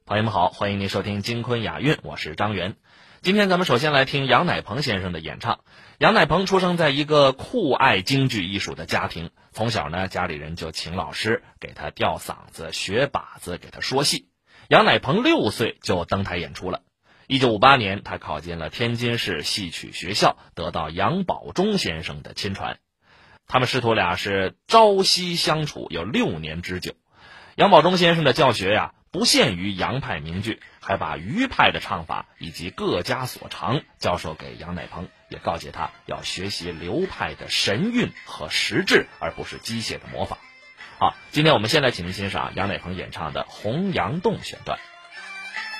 朋友们好，欢迎您收听金昆雅韵，我是张元。今天咱们首先来听杨乃鹏先生的演唱。杨乃鹏出生在一个酷爱京剧艺术的家庭，从小呢，家里人就请老师给他吊嗓子、学把子，给他说戏。杨乃鹏6岁就登台演出了。1958年，他考进了天津市戏曲学校，得到杨宝忠先生的亲传。他们师徒俩是朝夕相处，有6年之久。杨宝忠先生的教学不限于杨派名剧，还把余派的唱法以及各家所长教授给杨乃鹏，也告诫他要学习流派的神韵和实质，而不是机械的模仿。好，今天我们先来请您欣赏杨乃鹏演唱的《洪阳洞》选段。